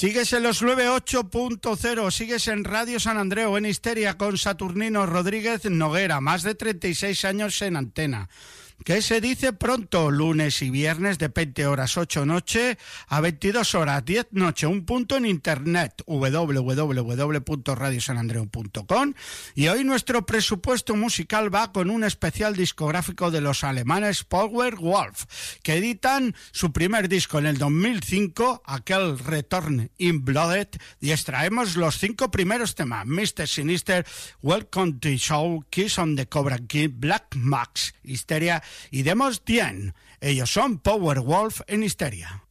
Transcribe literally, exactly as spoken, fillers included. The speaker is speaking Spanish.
Sigues en los noventa y ocho punto cero, sigues en Radio San Andreu, en Histeria, con Saturnino Rodríguez Noguera, más de treinta y seis años en antena. ¿Qué se dice pronto? Lunes y viernes de veinte horas ocho noche a veintidós horas diez noche, un punto en internet, doble u doble u doble u punto radio san andreu punto com. Y hoy nuestro presupuesto musical va con un especial discográfico de los alemanes Powerwolf, que editan su primer disco en el dos mil cinco, aquel Return in Blooded, y extraemos los cinco primeros temas: mister Sinister, Welcome to the Show, Kiss on the Cobra Kid, Black Max, Histeria y Demos Dien. Ellos son Powerwolf en Histeria.